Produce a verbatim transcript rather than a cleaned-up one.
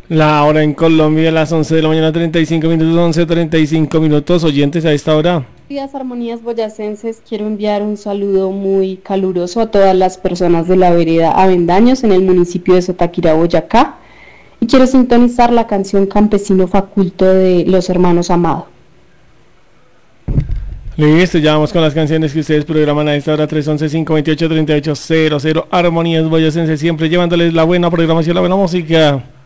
La hora en Colombia, las once de la mañana, treinta y cinco minutos, once, treinta y cinco minutos, oyentes a esta hora. Días Armonías Boyacenses, quiero enviar un saludo muy caluroso a todas las personas de la vereda Avendaños en el municipio de Sotaquira, Boyacá, y quiero sintonizar la canción Campesino Faculto de los Hermanos Amado. Listo, ya vamos con las canciones que ustedes programan a esta hora, tres once, cinco veintiocho, treinta y ocho cero cero, Armonías Boyacenses, siempre llevándoles la buena programación, la buena música.